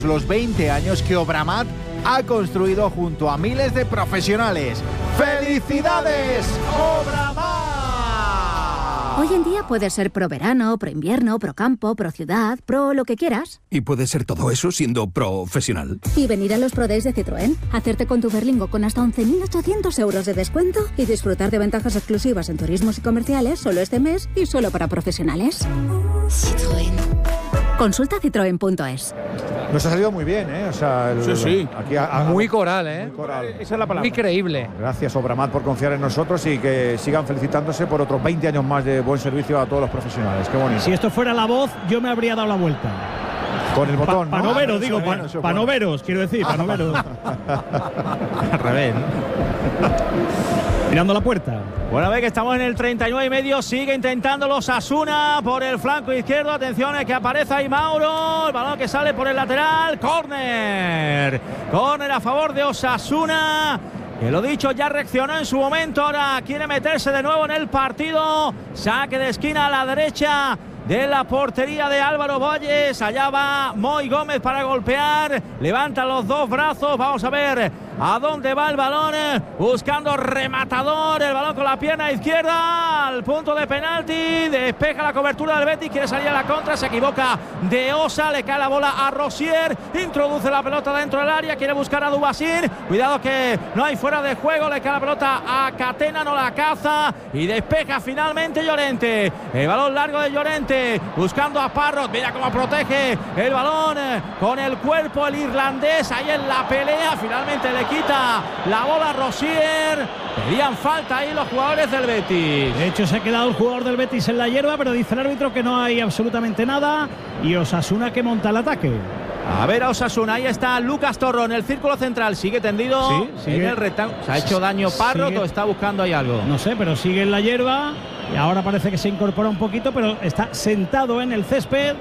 Los 20 años que Obramat ha construido junto a miles de profesionales. ¡Felicidades, Obramat! Hoy en día puedes ser pro verano, pro invierno, pro campo, pro ciudad, pro lo que quieras. ¿Y puedes ser todo eso siendo profesional? Y venir a los Pro Days de Citroën, hacerte con tu Berlingo con hasta 11.800 euros de descuento y disfrutar de ventajas exclusivas en turismos y comerciales solo este mes y solo para profesionales. Citroën. Consulta citroen.es. Nos ha salido muy bien, ¿eh? O sea, sí. Aquí muy coral, ¿eh? Muy coral. Esa es la palabra. Muy creíble. Gracias, Obramat, por confiar en nosotros y que sigan felicitándose por otros 20 años más de buen servicio a todos los profesionales. Qué bonito. Si esto fuera La Voz, yo me habría dado la vuelta. Con el botón, Para no veros, digo, para no veros, quiero decir, para no veros. Al revés. Mirando la puerta. Bueno, ve que estamos en el 39,5. Sigue intentándolo Osasuna por el flanco izquierdo. Atención, que aparece ahí Mauro. El balón que sale por el lateral. Córner. Córner a favor de Osasuna. Que lo dicho, ya reaccionó en su momento. Ahora quiere meterse de nuevo en el partido. Saque de esquina a la derecha de la portería de Álvaro Valles. Allá va Moy Gómez para golpear. Levanta los dos brazos. Vamos a ver a dónde va el balón. Buscando rematador. El balón con la pierna izquierda. Al punto de penalti. Despeja la cobertura del Betis. Quiere salir a la contra. Se equivoca de Osa. Le cae la bola a Rosier. Introduce la pelota dentro del área. Quiere buscar a Dubasir. Cuidado que no hay fuera de juego. Le cae la pelota a Catena. No la caza. Y despeja finalmente Llorente. El balón largo de Llorente. Buscando a Parrot. Mira cómo protege el balón con el cuerpo el irlandés. Ahí en la pelea. Finalmente le quita la bola a Rosier. Pedían falta ahí los jugadores del Betis. De hecho, se ha quedado el jugador del Betis en la hierba, pero dice el árbitro que no hay absolutamente nada. Y Osasuna que monta el ataque. A ver a Osasuna, ahí está Lucas Torró en el círculo central, sigue tendido sigue en el rectángulo. ¿Se ha hecho daño Parrot o está buscando ahí algo? No sé, pero sigue en la hierba y ahora parece que se incorpora un poquito, pero está sentado en el césped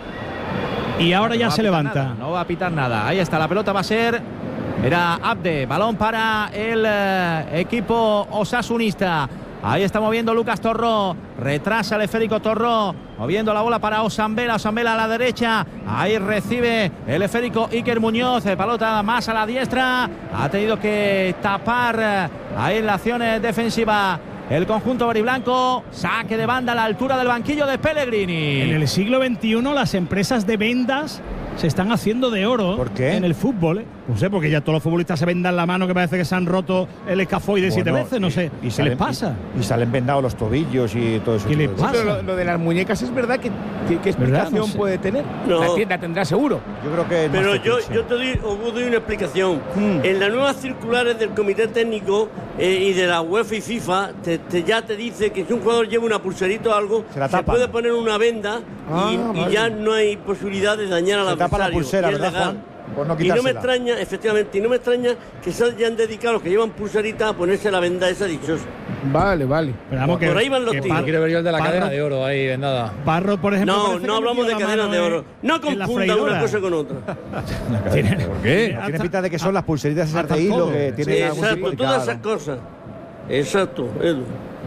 y ahora ya se levanta. Nada, no va a pitar nada, ahí está, la pelota va a ser... Era Abde, balón para el equipo osasunista. Ahí está moviendo Lucas Torró. Retrasa el esférico Torró. Moviendo la bola para Osambela. Osambela a la derecha. Ahí recibe el esférico Iker Muñoz. Pelota más a la diestra. Ha tenido que tapar ahí en la acción defensiva el conjunto veriblanco. Saque de banda a la altura del banquillo de Pellegrini. En el siglo XXI las empresas de vendas se están haciendo de oro. ¿Por qué? En el fútbol. No sé, porque ya todos los futbolistas se vendan la mano, que parece que se han roto el escafoide 7 veces, no sé. ¿Qué les pasa? Y salen vendados los tobillos y todo eso. ¿Qué les pasa? Pero lo de las muñecas es verdad que ¿qué explicación no sé. puede tener? No. La tendrá seguro. Yo creo que es Pero más yo fetiche. os doy una explicación. En las nuevas circulares del Comité Técnico y de la UEFA y FIFA ya te dice que si un jugador lleva una pulserita o algo, se puede poner una venda y ya no hay posibilidad de dañar al adversario. Se tapa la pulsera, ¿verdad, Juan? Por no y no me quitársela. extraña, efectivamente, y no me extraña que se hayan dedicado los que llevan pulserita a ponerse la venda esa dichosa. Vale. Pero vamos, Por ahí van los tiros. Quiero ver yo el de la Parrot, cadena de oro ahí vendada. Parrot, por ejemplo. No hablamos de cadenas de oro. No confunda una cosa con otra. ¿Por qué? Tiene pinta de que son las pulseritas esas de hilo que tienen Sí, algún exacto, todas esas cosas. Exacto, Edu.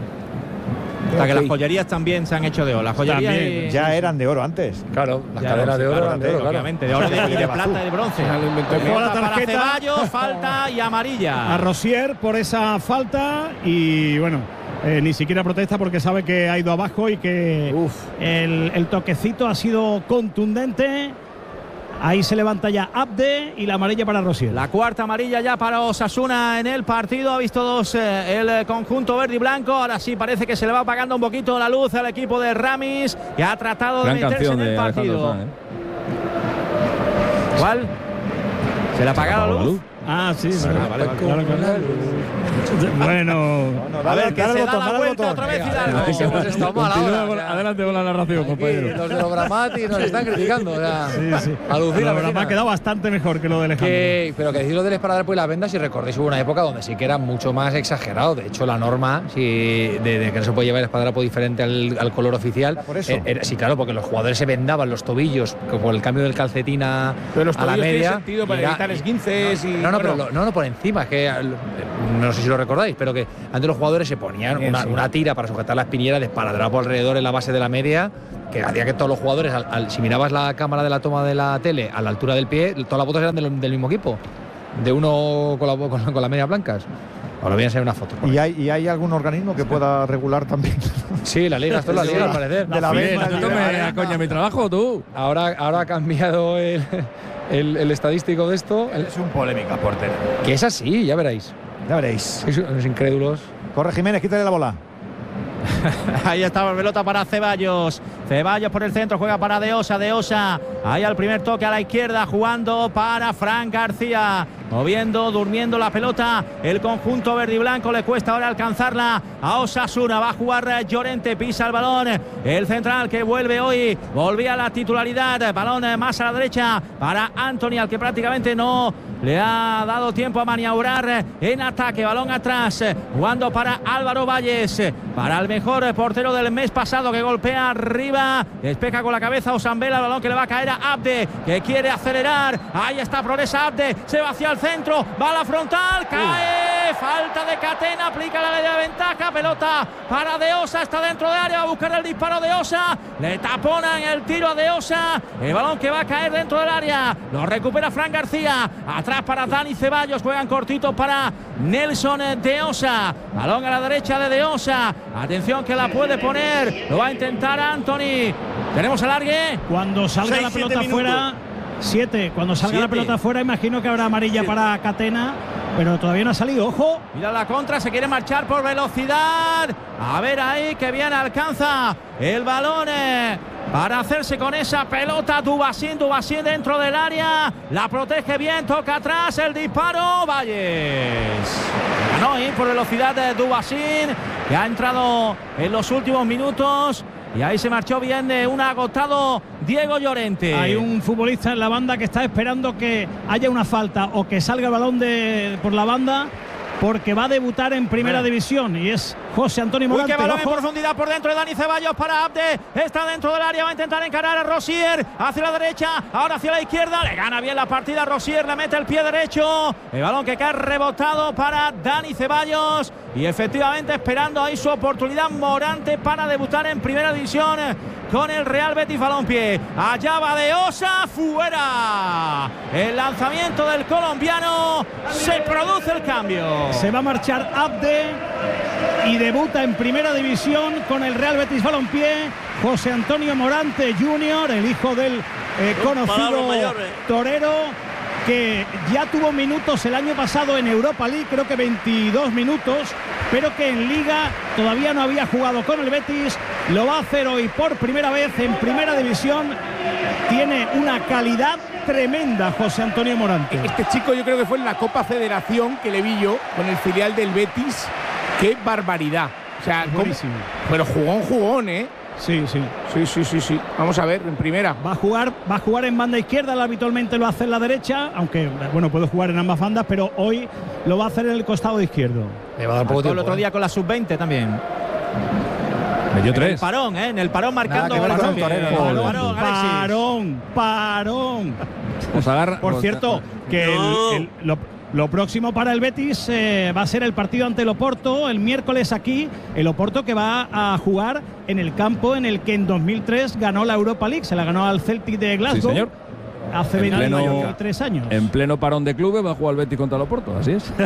Hasta que las joyerías también se han hecho de oro. Las joyerías También. Ya eran de oro antes. Claro, las cadenas de oro eran de oro, claro. obviamente, de oro y de plata y de bronce. Dejó la Para tarjeta Ceballos, falta y amarilla. a Rosier por esa falta y bueno, ni siquiera protesta porque sabe que ha ido abajo y que el toquecito ha sido contundente. Ahí se levanta ya Abde y la amarilla para Rosier. La cuarta amarilla ya para Osasuna en el partido. Ha visto dos el conjunto verde y blanco. Ahora sí parece que se le va apagando un poquito la luz al equipo de Ramis, que ha tratado de meterse en el partido. ¿Cuál? ¿Se le ha apagado la luz? Ah, sí, vale. Bueno, A ver, que se da la vuelta otra vez Hemos Hidalgo. estado mal ahora. adelante con la narración, compañero. Los de Obramat nos están criticando. O sea, Sí. alucina. Pero me ha quedado bastante mejor que lo de Alejandro. Pero que decir lo del esparadrapo y las vendas, si recordáis, hubo una época donde sí que era mucho más exagerado. De hecho, la norma de que no se puede llevar el esparadrapo diferente al color oficial. ¿Por eso? Sí, claro, porque los jugadores se vendaban los tobillos por el cambio del calcetín a la media. Tiene sentido para evitar esguinces y... no por encima, es que no sé si lo recordáis, pero que antes los jugadores se ponían una tira para sujetar la espinilla de esparadrapo alrededor en la base de la media, que hacía que todos los jugadores, si mirabas la cámara de la toma de la tele a la altura del pie, todas las botas eran del mismo equipo, de uno con las medias blancas. Ahora voy a enseñar una foto. ¿Y hay algún organismo que pueda regular también? Sí, la liga, esto es la liga, al parecer. De la FIFA, ¿tú me coña mi trabajo, tú? Ahora ha cambiado el estadístico de esto. Es un polémica, portero. Que es así, ya veréis. Ya veréis. Los incrédulos. Corre Jiménez, quítale la bola. Ahí estaba la pelota para Ceballos. Ceballos por el centro, juega para De Osa. Ahí al primer toque a la izquierda, jugando para Fran García. Moviendo, durmiendo la pelota. El conjunto verde y blanco, le cuesta ahora alcanzarla a Osasuna. Va a jugar Llorente, pisa el balón. El central que vuelve hoy, volvía a la titularidad. Balón más a la derecha para Anthony, al que prácticamente no le ha dado tiempo a maniobrar en ataque. Balón atrás, jugando para Álvaro Valles, para el mejor portero del mes pasado, que golpea arriba, despeja con la cabeza Osambela, el balón que le va a caer a Abde, que quiere acelerar. Ahí está Progresa Abde, se va hacia el centro, va a la frontal, cae, falta de Catena, aplica la ley de ventaja, pelota para De Osa, está dentro de área, va a buscar el disparo De Osa, le taponan el tiro a De Osa, el balón que va a caer dentro del área, lo recupera Fran García, atrás para Dani Ceballos, juegan cortito para Nelson De Osa, balón a la derecha de Osa, atención que la puede poner, lo va a intentar Anthony, tenemos alargue. Cuando salga la pelota fuera, 7, cuando salga la pelota fuera, imagino que habrá amarilla para Catena, pero todavía no ha salido, ojo. Mira la contra, se quiere marchar por velocidad, a ver ahí que bien alcanza el balón para hacerse con esa pelota. Dubasín dentro del área, la protege bien, toca atrás, el disparo, Valles. Ganó ahí por velocidad de Dubasín, que ha entrado en los últimos minutos. Y ahí se marchó bien de un agotado Diego Llorente. Hay un futbolista en la banda que está esperando que haya una falta o que salga el balón por la banda, porque va a debutar en primera división, y es José Antonio Morante. Qué balón en profundidad por dentro de Dani Ceballos para Abde, está dentro del área, va a intentar encarar a Rosier, hacia la derecha, ahora hacia la izquierda, le gana bien la partida Rosier, le mete el pie derecho, el balón que cae rebotado para Dani Ceballos, y efectivamente esperando ahí su oportunidad Morante para debutar en primera división con el Real Betis Balompié. Allá va De Osa, fuera el lanzamiento del colombiano, se produce el cambio. Se va a marchar Abde y debuta en primera división con el Real Betis Balompié José Antonio Morante Jr., el hijo del conocido torero, que ya tuvo minutos el año pasado en Europa League, creo que 22 minutos, pero que en Liga todavía no había jugado con el Betis. Lo va a hacer hoy por primera vez en primera división. Tiene una calidad tremenda José Antonio Morante. Este chico yo creo que fue en la Copa Federación que le vi yo con el filial del Betis. ¡Qué barbaridad! O sea, pero jugón, ¿eh? Sí. Vamos a ver, en primera. Va a jugar en banda izquierda, él habitualmente lo hace en la derecha, aunque bueno, puede jugar en ambas bandas, pero hoy lo va a hacer en el costado izquierdo. Le va a dar poco tiempo, el otro día con la sub-20 también. Me dio 3. En el parón marcando. Parón. Pues Por cierto, que lo próximo para el Betis va a ser el partido ante el Oporto el miércoles aquí. El Oporto que va a jugar en el campo en el que en 2003 ganó la Europa League. Se la ganó al Celtic de Glasgow. Sí, señor. Hace 23 años. En pleno parón de clubes va a jugar el Betis contra el Oporto, así es.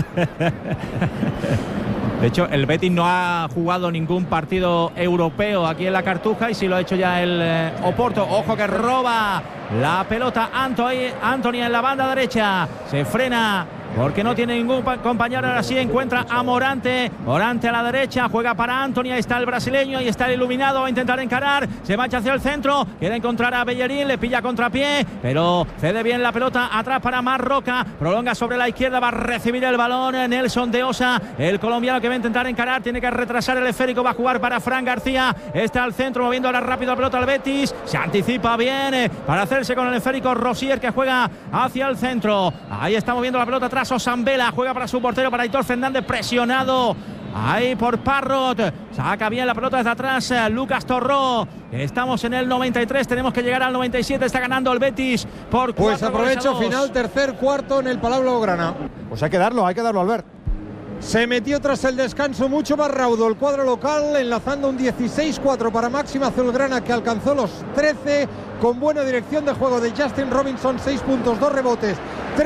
De hecho, el Betis no ha jugado ningún partido europeo aquí en la Cartuja, y sí lo ha hecho ya el Oporto. Ojo que roba la pelota Anthony en la banda derecha. Se frena porque no tiene ningún compañero. Ahora sí encuentra a Morante a la derecha, juega para Anthony, ahí está el brasileño, ahí está el iluminado, va a intentar encarar, se marcha hacia el centro, quiere encontrar a Bellerín, le pilla contrapié, pero cede bien la pelota atrás para Marroca, prolonga sobre la izquierda, va a recibir el balón Nelson De Osa, el colombiano que va a intentar encarar, tiene que retrasar el esférico, va a jugar para Fran García, está al centro, moviendo ahora rápido la pelota al Betis, se anticipa bien para hacerse con el esférico Rosier, que juega hacia el centro, ahí está moviendo la pelota atrás Osambela, juega para su portero, para Aitor Fernández, presionado ahí por Parrot, saca bien la pelota desde atrás Lucas Torró, Estamos en el 93, tenemos que llegar al 97. Está ganando el Betis por 4 Pues aprovecho final, tercer cuarto en el Palau Blaugrana. Pues hay que darlo, Albert. Se metió tras el descanso mucho más raudo el cuadro local, enlazando un 16-4 para Máxima Azulgrana, que alcanzó los 13 con buena dirección de juego de Justin Robinson, 6 puntos, 2 rebotes,